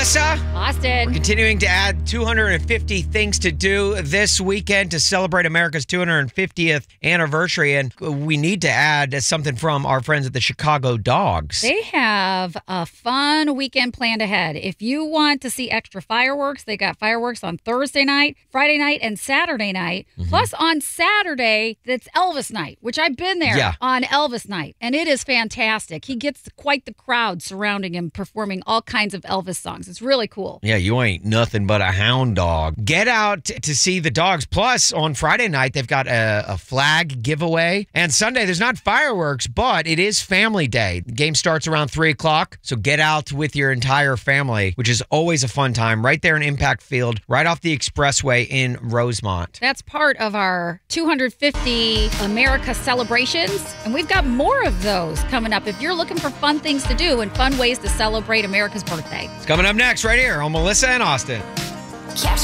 Melissa. Austin. We're continuing to add 250 things to do this weekend to celebrate America's 250th anniversary. And we need to add something from our friends at the Chicago Dogs. They have a fun weekend planned ahead. If you want to see extra fireworks, they got fireworks on Thursday night, Friday night, and Saturday night. Mm-hmm. Plus on Saturday, that's Elvis night, which I've been there on Elvis night. And it is fantastic. He gets quite the crowd surrounding him, performing all kinds of Elvis songs. It's really cool. Yeah, you ain't nothing but a hound dog. Get out to see the dogs. Plus, on Friday night, they've got a flag giveaway. And Sunday, there's not fireworks, but it is family day. The game starts around 3 o'clock, so get out with your entire family, which is always a fun time, right there in Impact Field, right off the expressway in Rosemont. That's part of our 250 America celebrations, and we've got more of those coming up if you're looking for fun things to do and fun ways to celebrate America's birthday. It's coming up next right here on Melissa and Austin. Catch